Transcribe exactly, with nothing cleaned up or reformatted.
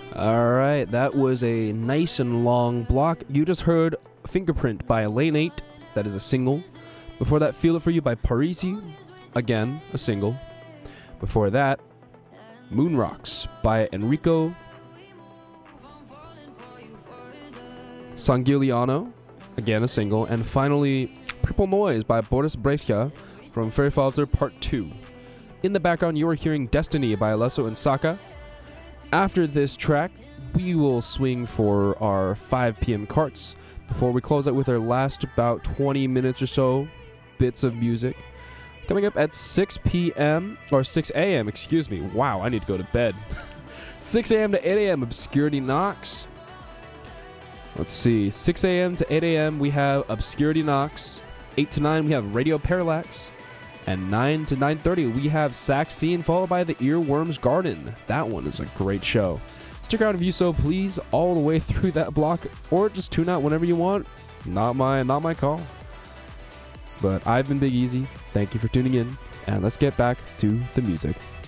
All right, that was a nice and long block. You just heard Fingerprint by Lane eight. That is a single. Before that, Feel It For You by Parisi. Again, a single. Before that, Moon Rocks by Enrico Sangiuliano. Again, a single. And finally, Purple Noise by Boris Brejcha from Fairy Falter Part two. In the background, you are hearing Destiny by Alesso and Saka. After this track, we will swing for our five p.m. carts before we close out with our last about twenty minutes or so bits of music. Coming up at six p.m. or six a.m., excuse me. Wow, I need to go to bed. six a.m. to eight a.m. Obscurity Knox. Let's see. six a.m. to eight a.m. we have Obscurity Knox. eight to nine we have Radio Parallax. And nine to nine thirty, we have Saxene, followed by the Earworms Garden. That one is a great show. Stick around if you so please, all the way through that block, or just tune out whenever you want. Not my, not my call. But I've been Big Easy. Thank you for tuning in, and let's get back to the music.